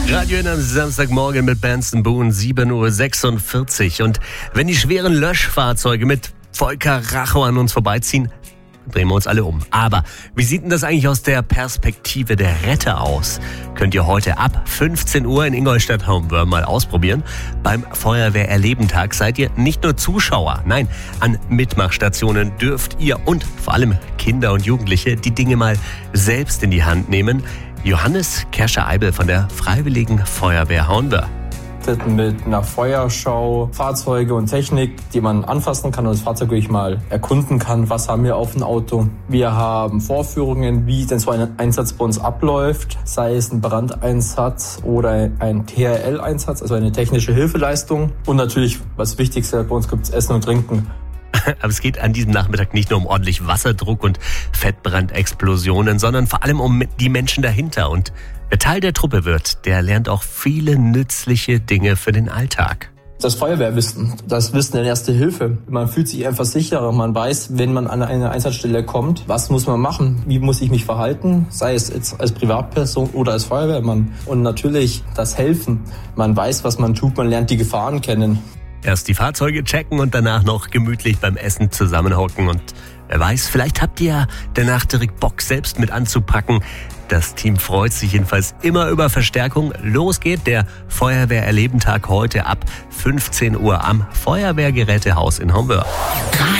Radio in am Samstagmorgen mit Benson Boone, 7:46 Uhr. Und wenn die schweren Löschfahrzeuge mit Volker Racho an uns vorbeiziehen, drehen wir uns alle um. Aber wie sieht denn das eigentlich aus der Perspektive der Retter aus? Könnt ihr heute ab 15 Uhr in Ingolstadt-Homburg mal ausprobieren. Beim Feuerwehr-Erlebentag seid ihr nicht nur Zuschauer, nein, an Mitmachstationen dürft ihr und vor allem Kinder und Jugendliche die Dinge mal selbst in die Hand nehmen. Johannes Kerscher-Eibel von der Freiwilligen Feuerwehr Hornbörn. Mit einer Feuerschau, Fahrzeuge und Technik, die man anfassen kann und das Fahrzeug wirklich mal erkunden kann. Was haben wir auf dem Auto? Wir haben Vorführungen, wie denn so ein Einsatz bei uns abläuft, sei es ein Brandeinsatz oder ein THL-Einsatz, also eine technische Hilfeleistung. Und natürlich, was Wichtigste, bei uns gibt es Essen und Trinken. Aber es geht an diesem Nachmittag nicht nur um ordentlich Wasserdruck und Fettbrandexplosionen, sondern vor allem um die Menschen dahinter. Und wer Teil der Truppe wird, der lernt auch viele nützliche Dinge für den Alltag. Das Feuerwehrwissen, das Wissen der Erste Hilfe. Man fühlt sich einfach sicherer. Man weiß, wenn man an eine Einsatzstelle kommt, was muss man machen? Wie muss ich mich verhalten? Sei es jetzt als Privatperson oder als Feuerwehrmann. Und natürlich das Helfen. Man weiß, was man tut. Man lernt die Gefahren kennen. Erst die Fahrzeuge checken und danach noch gemütlich beim Essen zusammenhocken. Und wer weiß, vielleicht habt ihr ja danach direkt Bock, selbst mit anzupacken. Das Team freut sich jedenfalls immer über Verstärkung. Los geht der Feuerwehr-Erlebentag heute ab 15 Uhr am Feuerwehrgerätehaus in Homburg.